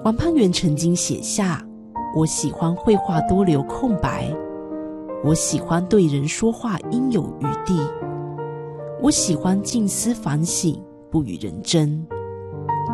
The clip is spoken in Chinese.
王攀元曾经写下：我喜欢绘画多留空白，我喜欢对人说话应有余地，我喜欢静思反省，不与人争。